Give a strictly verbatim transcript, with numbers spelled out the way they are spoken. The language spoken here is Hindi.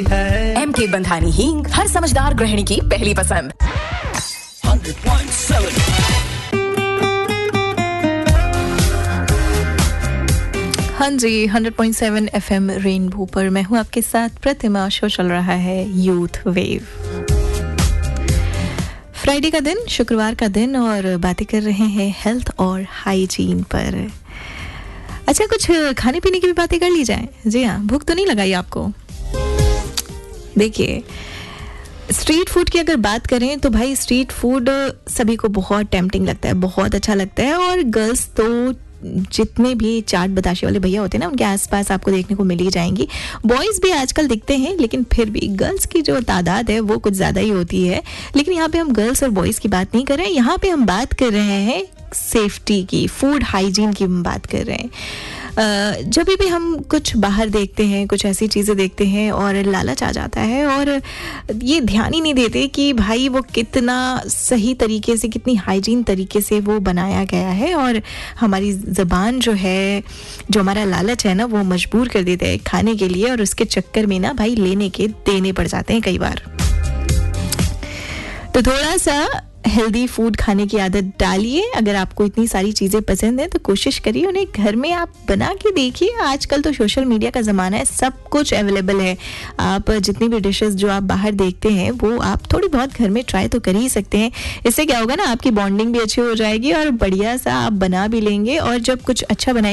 एम के बंधानी हींग, हर समझदार गृहिणी की पहली पसंद। हंड्रेड पॉइंट सेवन हाँ जी, hundred point seven FM rainbow पर मैं हूँ आपके साथ प्रतिमा। शो चल रहा है यूथ वेव। फ्राइडे का दिन, शुक्रवार का दिन, और बातें कर रहे हैं हेल्थ और हाइजीन पर। अच्छा, कुछ खाने पीने की भी बातें कर ली जाए। जी हाँ, भूख तो नहीं लगाई आपको? देखिए, स्ट्रीट फूड की अगर बात करें तो भाई स्ट्रीट फूड सभी को बहुत टेम्पटिंग लगता है, बहुत अच्छा लगता है। और गर्ल्स तो जितने भी चाट बताशे वाले भैया होते हैं ना, उनके आसपास आपको देखने को मिल ही जाएंगी। बॉयज़ भी आजकल दिखते हैं, लेकिन फिर भी गर्ल्स की जो तादाद है वो कुछ ज़्यादा ही होती है। लेकिन यहाँ पे हम गर्ल्स और बॉयज़ की बात नहीं कर रहे हैं, यहाँ पे हम बात कर रहे हैं सेफ्टी की, फूड हाइजीन की हम बात कर रहे हैं। जब भी हम कुछ बाहर देखते हैं, कुछ ऐसी चीज़ें देखते हैं और लालच आ जाता है, और ये ध्यान ही नहीं देते कि भाई वो कितना सही तरीके से, कितनी हाइजीन तरीके से वो बनाया गया है। और हमारी ज़बान जो है, जो हमारा लालच है ना, वो मजबूर कर देता है खाने के लिए, और उसके चक्कर में ना भाई लेने के देने पड़ जाते हैं कई बार। तो थोड़ा सा हेल्दी फूड खाने की आदत डालिए। अगर आपको इतनी सारी चीज़ें पसंद हैं तो कोशिश करिए उन्हें घर में आप बना के देखिए। आजकल तो सोशल मीडिया का ज़माना है, सब कुछ अवेलेबल है। आप जितनी भी डिशेस जो आप बाहर देखते हैं वो आप थोड़ी बहुत घर में ट्राई तो कर ही सकते हैं। इससे क्या होगा ना, आपकी बॉन्डिंग भी अच्छी हो जाएगी और बढ़िया सा आप बना भी लेंगे। और जब कुछ अच्छा बनाएंगे